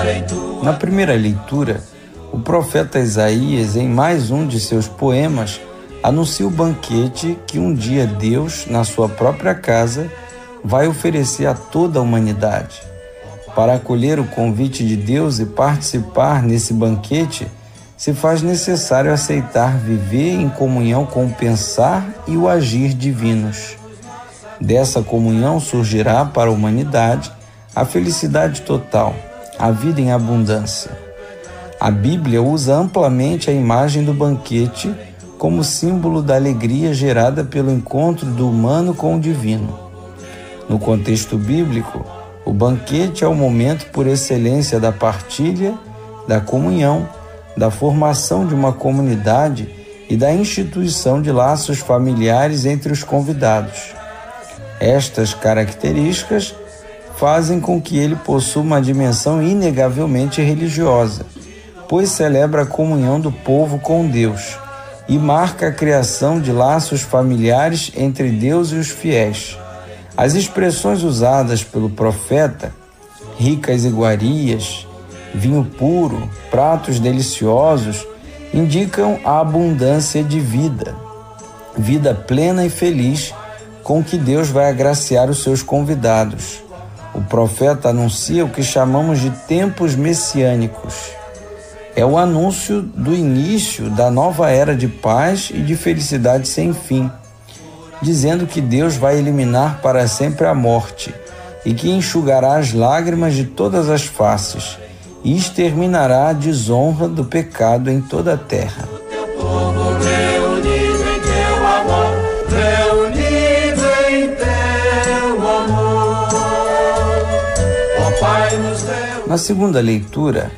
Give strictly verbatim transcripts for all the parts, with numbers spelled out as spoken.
Na primeira leitura, o profeta Isaías, em mais um de seus poemas, anuncia o banquete que um dia Deus, na sua própria casa, vai oferecer a toda a humanidade. Para acolher o convite de Deus e participar nesse banquete, se faz necessário aceitar viver em comunhão com o pensar e o agir divinos. Dessa comunhão surgirá para a humanidade a felicidade total, a vida em abundância. A Bíblia usa amplamente a imagem do banquete como símbolo da alegria gerada pelo encontro do humano com o divino. No contexto bíblico, o banquete é o momento por excelência da partilha, da comunhão, da formação de uma comunidade e da instituição de laços familiares entre os convidados. Estas características fazem com que ele possua uma dimensão inegavelmente religiosa, pois celebra a comunhão do povo com Deus e marca a criação de laços familiares entre Deus e os fiéis. As expressões usadas pelo profeta, ricas iguarias, vinho puro, pratos deliciosos, indicam a abundância de vida, vida plena e feliz com que Deus vai agraciar os seus convidados. O profeta anuncia o que chamamos de tempos messiânicos. É o anúncio do início da nova era de paz e de felicidade sem fim, dizendo que Deus vai eliminar para sempre a morte e que enxugará as lágrimas de todas as faces e exterminará a desonra do pecado em toda a terra. Na segunda leitura,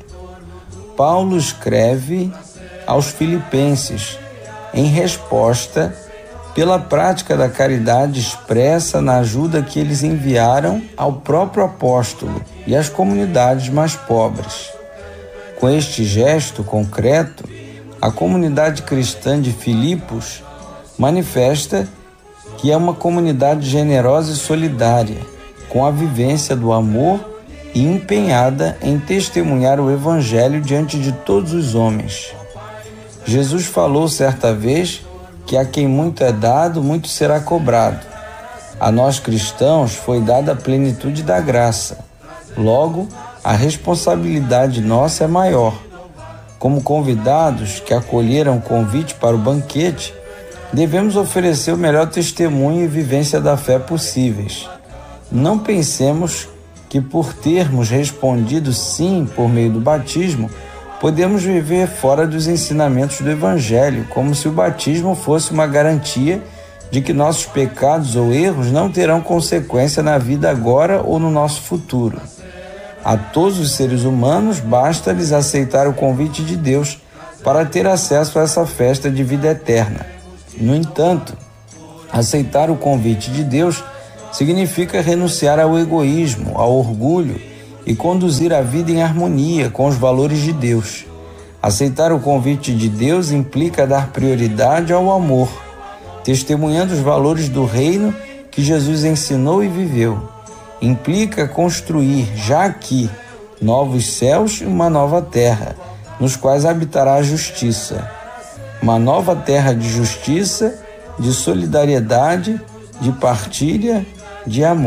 Paulo escreve aos Filipenses em resposta pela prática da caridade expressa na ajuda que eles enviaram ao próprio apóstolo e às comunidades mais pobres. Com este gesto concreto, a comunidade cristã de Filipos manifesta que é uma comunidade generosa e solidária, com a vivência do amor e empenhada em testemunhar o Evangelho diante de todos os homens. Jesus falou certa vez que a quem muito é dado, muito será cobrado. A nós cristãos foi dada a plenitude da graça. Logo, a responsabilidade nossa é maior. Como convidados que acolheram o convite para o banquete, devemos oferecer o melhor testemunho e vivência da fé possíveis. Não pensemos que por termos respondido sim por meio do batismo, podemos viver fora dos ensinamentos do Evangelho, como se o batismo fosse uma garantia de que nossos pecados ou erros não terão consequência na vida agora ou no nosso futuro. A todos os seres humanos basta-lhes aceitar o convite de Deus para ter acesso a essa festa de vida eterna. No entanto, aceitar o convite de Deus significa renunciar ao egoísmo, ao orgulho e conduzir a vida em harmonia com os valores de Deus. Aceitar o convite de Deus implica dar prioridade ao amor, testemunhando os valores do reino que Jesus ensinou e viveu. Implica construir, já aqui, novos céus e uma nova terra, nos quais habitará a justiça. Uma nova terra de justiça, de solidariedade, de partilha, de amor.